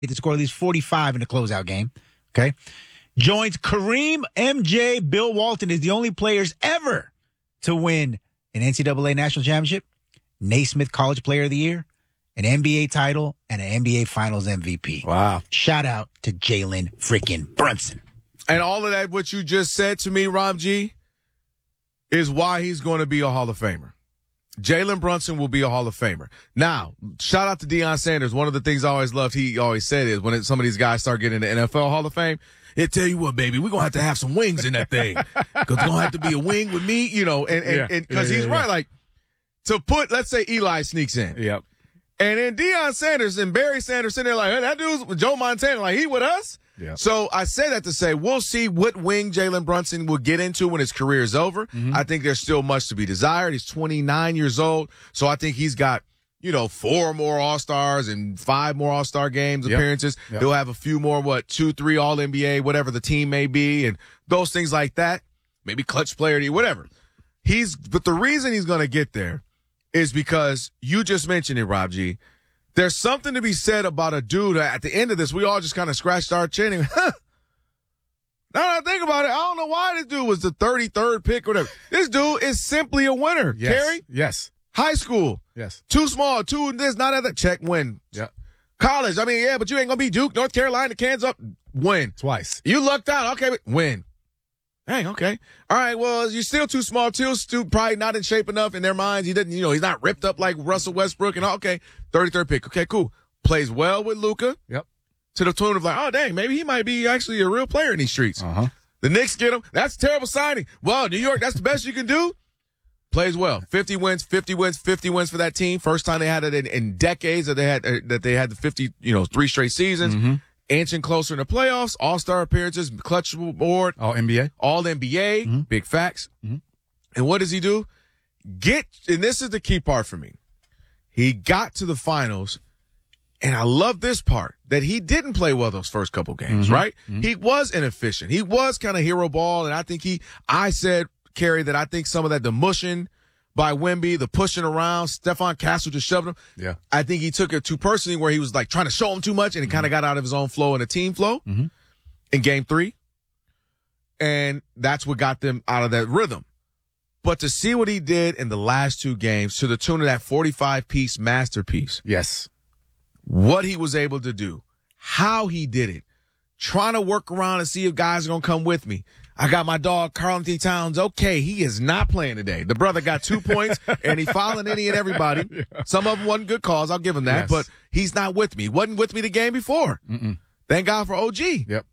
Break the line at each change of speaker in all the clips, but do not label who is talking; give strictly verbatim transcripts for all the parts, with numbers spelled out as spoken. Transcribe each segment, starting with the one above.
to score at least forty-five in the closeout game. Okay. Joins Kareem, M J, Bill Walton is the only players ever to win an N C double A national championship, Naismith College Player of the Year, an N B A title, and an N B A Finals M V P.
Wow.
Shout out to Jalen freaking Brunson.
And all of that, what you just said to me, Rob G, is why he's going to be a Hall of Famer. Jalen Brunson will be a Hall of Famer. Now, shout out to Deion Sanders. One of the things I always loved, he always said is when it, some of these guys start getting in the N F L Hall of Fame, it tell you what, baby, we're going to have to have some wings in that thing. Because it's going to have to be a wing with me, you know, and because and,
yeah, yeah, yeah,
he's
yeah.
right. Like, to put, let's say Eli sneaks in.
Yep.
And then Deion Sanders and Barry Sanders sitting there like, hey, that dude's with Joe Montana, like, he with us?
Yeah.
So I say that to say we'll see what wing Jalen Brunson will get into when his career is over.
Mm-hmm.
I think there's still much to be desired. He's twenty-nine years old, so I think he's got, you know, four more All-Stars and five more All-Star games
Yep.
appearances.
Yep.
He'll have a few more, what, two, three All-N B A, whatever the team may be, and those things like that. Maybe clutch player, of the- whatever. He's, but the reason he's going to get there is because you just mentioned it, Rob G. There's something to be said about a dude. At the end of this, we all just kind of scratched our chin and, huh. Now that I think about it, I don't know why this dude was the thirty-third pick or whatever. This dude is simply a winner.
Yes.
Kerry,
Yes.
high school,
Yes.
too small, too this, not at the check, win.
Yeah.
College, I mean, yeah, but you ain't gonna be Duke, North Carolina, Kansas up, win.
Twice.
You lucked out, okay, but win. Dang, okay. All right, well, you're still too small, too, still probably not in shape enough in their minds. He didn't, you know, he's not ripped up like Russell Westbrook and all. Okay, thirty-third pick. Okay, cool. Plays well with Luka.
Yep.
To the tune of like, oh, dang, maybe he might be actually a real player in these streets.
Uh-huh.
The Knicks get him. That's a terrible signing. Well, New York, that's the best you can do. Plays well. fifty wins, fifty wins, fifty wins for that team. First time they had it in, in decades that they had uh, that they had the fifty, you know, three straight seasons.
Mm-hmm.
Inching closer in the playoffs, all-star appearances, clutch board,
All N B A.
all N B A,
Mm-hmm.
big facts.
Mm-hmm.
And what does he do? Get, and this is the key part for me. He got to the finals, and I love this part, that he didn't play well those first couple games,
Mm-hmm.
right?
Mm-hmm.
He was inefficient. He was kind of hero ball, and I think he, I said, Kerry, that I think some of that, the mushing by Wemby, the pushing around, Stephon Castle just shoving him.
Yeah.
I think he took it too personally where he was like trying to show him too much, and he kind of got out of his own flow and a team flow
Mm-hmm.
in game three. And that's what got them out of that rhythm. But to see what he did in the last two games to the tune of that forty-five piece masterpiece,
Yes.
what he was able to do, how he did it, trying to work around and see if guys are going to come with me. I got my dog, Karl-Anthony Towns. Okay, he is not playing today. The brother got two points, and he fouling any and everybody.
Yeah.
Some of them wasn't good calls. I'll give him that.
Yes.
But he's not with me. He wasn't with me the game before.
Mm-mm.
Thank God for O G.
Yep.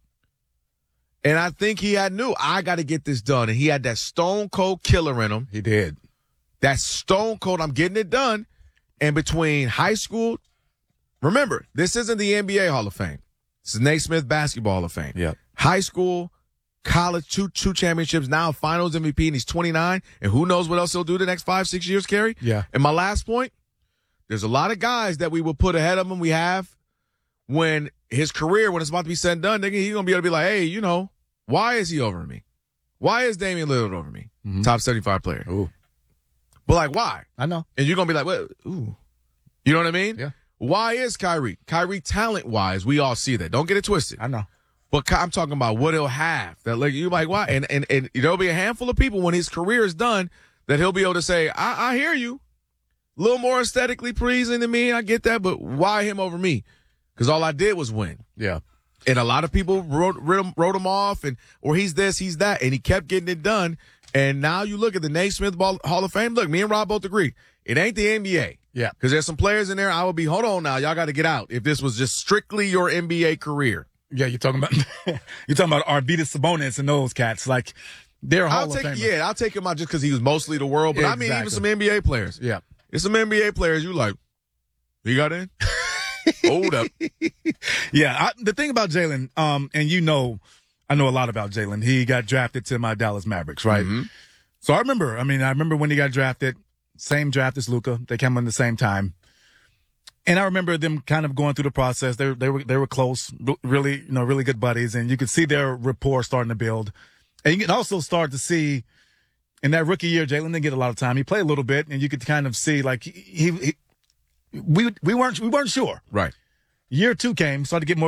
And I think he had knew, I got to get this done. And he had that stone cold killer in him.
He did.
That stone cold, I'm getting it done. And between high school, remember, this isn't the N B A Hall of Fame. This is Naismith Basketball Hall of Fame.
Yep.
High school, college, two two championships, now finals M V P, and he's twenty-nine. And who knows what else he'll do the next five, six years, Kerry?
Yeah.
And my last point, there's a lot of guys that we will put ahead of him. We have when his career, when it's about to be said and done, nigga, he's going to be able to be like, hey, you know, why is he over me? Why is Damian Lillard over me?
Mm-hmm.
Top seventy-five player.
Ooh.
But like, why?
I know.
And you're going to be like, well, ooh. You know what I mean?
Yeah.
Why is Kyrie? Kyrie, talent-wise, we all see that. Don't get it twisted.
I know.
But Ky- I'm talking about what he'll have. That like you like, why? And, and, and there'll be a handful of people when his career is done that he'll be able to say, I, I hear you. A little more aesthetically pleasing to me. I get that. But why him over me? Because all I did was win.
Yeah.
And a lot of people wrote, wrote, him, wrote him off, and or he's this, he's that, and he kept getting it done. And now you look at the Naismith Ball, Hall of Fame. Look, me and Rob both agree. It ain't the N B A.
Yeah.
Because there's some players in there I would be, hold on now, y'all got to get out. If this was just strictly your N B A career.
Yeah, you're talking about you're talking about Arvydas Sabonis and those cats. Like they're Hall
I'll
of
take,
Famers.
yeah, I'll take him out just because he was mostly the world. But I mean, even
Exactly.
some N B A players.
Yeah.
It's some N B A players you like, you got in? Hold up.
Yeah, I, the thing about Jalen, um, and you know, I know a lot about Jalen. He got drafted to my Dallas Mavericks, right?
Mm-hmm.
So I remember, I mean, I remember when he got drafted, same draft as Luka. They came in the same time. And I remember them kind of going through the process. They, they were, they were close, really, you know, really good buddies. And you could see their rapport starting to build. And you can also start to see in that rookie year, Jalen didn't get a lot of time. He played a little bit and you could kind of see like he, he we, we weren't, we weren't sure.
Right.
Year two came, started to get more